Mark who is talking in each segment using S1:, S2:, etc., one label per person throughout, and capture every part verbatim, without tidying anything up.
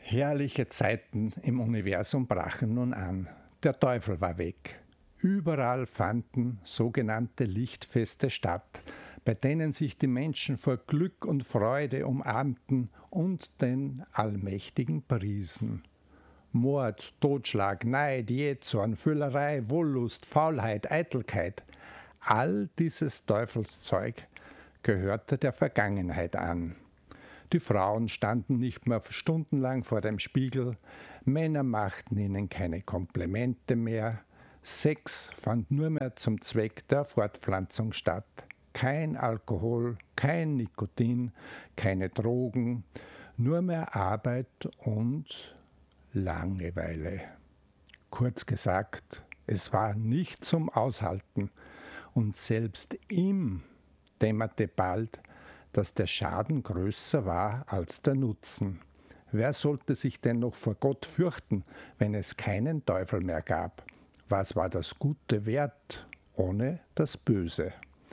S1: Herrliche Zeiten im Universum brachen nun an. Der Teufel war weg. Überall fanden sogenannte Lichtfeste statt, bei denen sich die Menschen vor Glück und Freude umarmten und den Allmächtigen priesen. Mord, Totschlag, Neid, Jähzorn, Füllerei, Wollust, Faulheit, Eitelkeit, all dieses Teufelszeug gehörte der Vergangenheit an. Die Frauen standen nicht mehr stundenlang vor dem Spiegel, Männer machten ihnen keine Komplimente mehr, Sex fand nur mehr zum Zweck der Fortpflanzung statt. Kein Alkohol, kein Nikotin, keine Drogen, nur mehr Arbeit und Langeweile. Kurz gesagt, es war nicht zum Aushalten und selbst ihm dämmerte bald, dass der Schaden größer war als der Nutzen. Wer sollte sich denn noch vor Gott fürchten, wenn es keinen Teufel mehr gab? Was war das Gute wert ohne das Böse?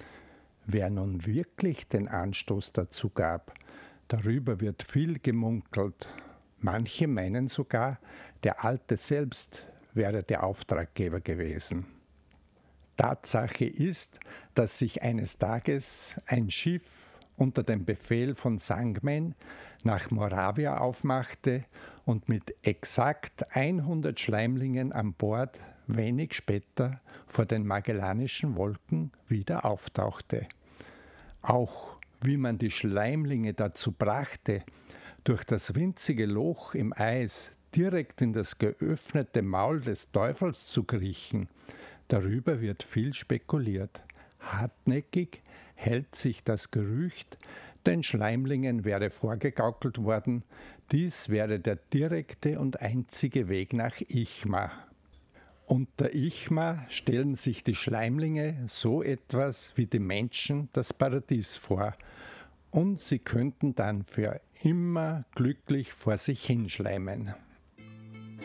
S1: Wer nun wirklich den Anstoß dazu gab, darüber wird viel gemunkelt. Manche meinen sogar, der Alte selbst wäre der Auftraggeber gewesen. Tatsache ist, dass sich eines Tages ein Schiff unter dem Befehl von Sangmen nach Moravia aufmachte und mit exakt hundert Schleimlingen an Bord wenig später vor den Magellanischen Wolken wieder auftauchte. Auch wie man die Schleimlinge dazu brachte, durch das winzige Loch im Eis direkt in das geöffnete Maul des Teufels zu kriechen, darüber wird viel spekuliert. Hartnäckig hält sich das Gerücht, den Schleimlingen wäre vorgegaukelt worden, dies wäre der direkte und einzige Weg nach Ichma. Unter Ichma stellen sich die Schleimlinge so etwas wie die Menschen das Paradies vor, und sie könnten dann für immer glücklich vor sich hinschleimen.